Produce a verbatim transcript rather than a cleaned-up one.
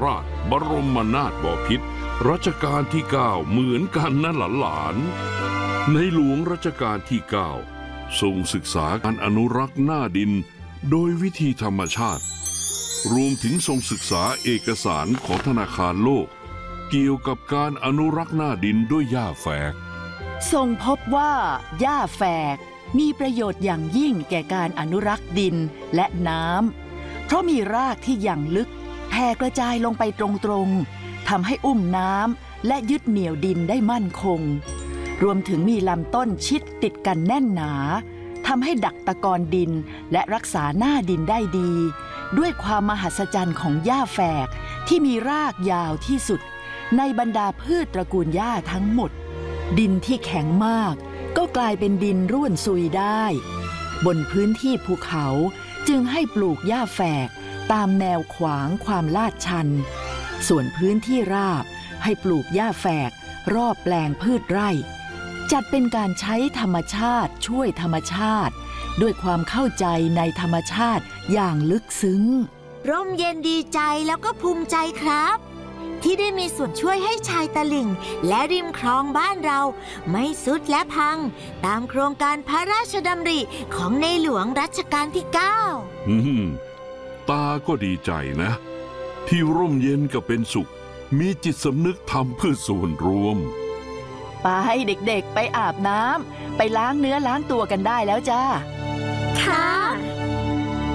ราชบรมนาถบพิตรรัชกาลที่เก้าเหมือนกันนะหลานๆในหลวงรัชกาลที่เก้าทรงศึกษาการอนุรักษ์หน้าดินโดยวิธีธรรมชาติรวมถึงทรงศึกษาเอกสารของธนาคารโลกเกี่ยวกับการอนุรักษ์หน้าดินด้วยหญ้าแฝกทรงพบว่าหญ้าแฝกมีประโยชน์อย่างยิ่งแก่การอนุรักษ์ดินและน้ำเพราะมีรากที่อย่างลึกแผ่กระจายลงไปตรงๆทำให้อุ้มน้ำและยึดเหนี่ยวดินได้มั่นคงรวมถึงมีลำต้นชิดติดกันแน่นหนาทำให้ดักตะกอนดินและรักษาหน้าดินได้ดีด้วยความมหัศจรรย์ของหญ้าแฝกที่มีรากยาวที่สุดในบรรดาพืชตระกูลหญ้าทั้งหมดดินที่แข็งมากก็กลายเป็นดินร่วนซุยได้บนพื้นที่ภูเขาจึงให้ปลูกหญ้าแฝกตามแนวขวางความลาดชันส่วนพื้นที่ราบให้ปลูกหญ้าแฝกรอบแปลงพืชไร่จัดเป็นการใช้ธรรมชาติช่วยธรรมชาติด้วยความเข้าใจในธรรมชาติอย่างลึกซึ้งร่มเย็นดีใจแล้วก็ภูมิใจครับที่ได้มีส่วนช่วยให้ชายตลิ่งและริมคลองบ้านเราไม่ทรุดและพังตามโครงการพระราชดำริของในหลวงรัชกาลที่เก้าอืมตาก็ดีใจนะที่ร่มเย็นกับเป็นสุขมีจิตสำนึกทำเพื่อส่วนรวมไปเด็กๆไปอาบน้ำไปล้างเนื้อล้างตัวกันได้แล้วจ้าค่ะ